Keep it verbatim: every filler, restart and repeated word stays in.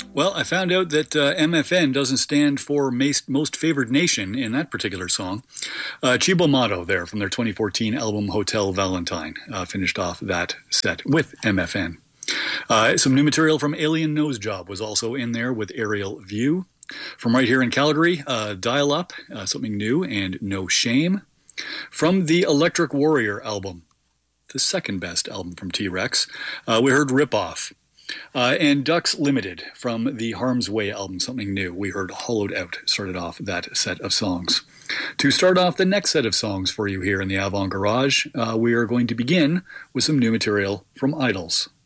Well, I found out that uh, M F N doesn't stand for most, most Favored Nation in that particular song. Uh, Chibo Mato there from their twenty fourteen album Hotel Valentine uh, finished off that set with M F N. Uh, some new material from Alien Nose Job was also in there with Aerial View. From right here in Calgary, uh, Dial Up, uh, something new, and No Shame. From the Electric Warrior album, the second best album from T-Rex, uh, we heard Rip Off. Uh, and Ducks Limited from the Harm's Way album, something new. We heard Hollowed Out, started off that set of songs. To start off the next set of songs for you here in the Avant Garage, uh, we are going to begin with some new material from Idols.